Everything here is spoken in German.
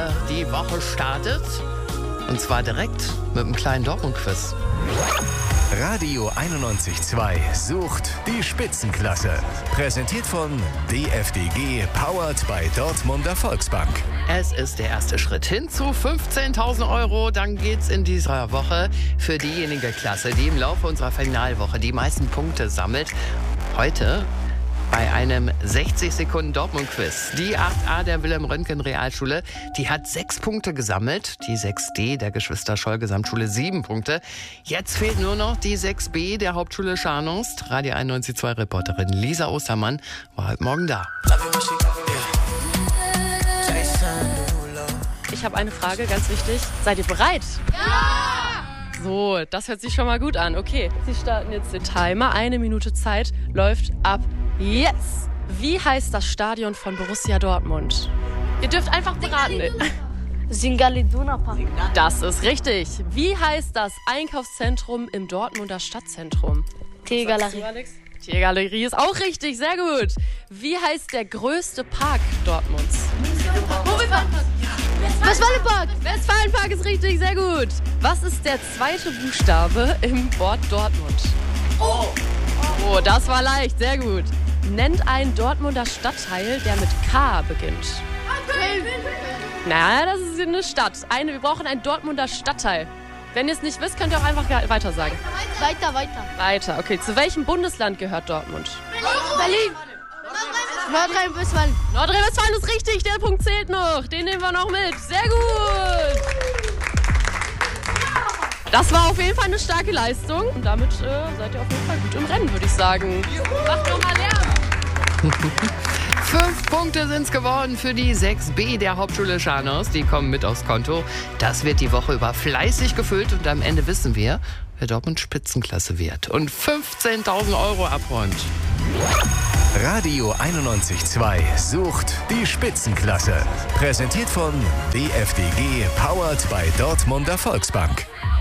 Die Woche startet. Und zwar direkt mit einem kleinen Dortmund-Quiz. Radio 91.2 sucht die Spitzenklasse. Präsentiert von DFDG, powered by Dortmunder Volksbank. Es ist der erste Schritt hin zu 15.000 Euro. Dann geht's in dieser Woche für diejenige Klasse, die im Laufe unserer Finalwoche die meisten Punkte sammelt. Heute bei einem 60-Sekunden-Dortmund-Quiz. Die 8a der Wilhelm-Röntgen-Realschule, die hat 6 Punkte gesammelt. Die 6d der Geschwister Scholl-Gesamtschule 7 Punkte. Jetzt fehlt nur noch die 6b der Hauptschule Scharnhorst. Radio 91.2-Reporterin Lisa Ostermann war heute Morgen da. Ich habe eine Frage, ganz wichtig. Seid ihr bereit? Ja! So, das hört sich schon mal gut an. Okay, Sie starten jetzt den Timer. 1 Minute Zeit läuft ab jetzt. Wie heißt das Stadion von Borussia Dortmund? Ihr dürft einfach beraten. Zingali Iduna Park. Das ist richtig. Wie heißt das Einkaufszentrum im Dortmunder Stadtzentrum? Tiergalerie. Tiergalerie ist auch richtig, sehr gut. Wie heißt der größte Park Dortmunds? Westfalenpark. Westfalenpark ist richtig, sehr gut. Was ist der zweite Buchstabe im Wort Dortmund? Oh, das war leicht, sehr gut. Nennt einen Dortmunder Stadtteil, der mit K beginnt. Na, das ist eine Stadt. Wir brauchen einen Dortmunder Stadtteil. Wenn ihr es nicht wisst, könnt ihr auch einfach weiter sagen. Weiter, okay. Zu welchem Bundesland gehört Dortmund? Berlin. Nordrhein-Westfalen. Nordrhein-Westfalen ist richtig, der Punkt zählt noch. Den nehmen wir noch mit. Sehr gut. Das war auf jeden Fall eine starke Leistung. Und damit seid ihr auf jeden Fall gut im Rennen, würde ich sagen. Macht noch mal Lärm. 5 Punkte sind's geworden für die 6b der Hauptschule Scharnhorst. Die kommen mit aufs Konto. Das wird die Woche über fleißig gefüllt. Und am Ende wissen wir, wer Dortmund Spitzenklasse wird und 15.000 Euro abräumt. Radio 91.2 sucht die Spitzenklasse. Präsentiert von DFDG, powered by Dortmunder Volksbank.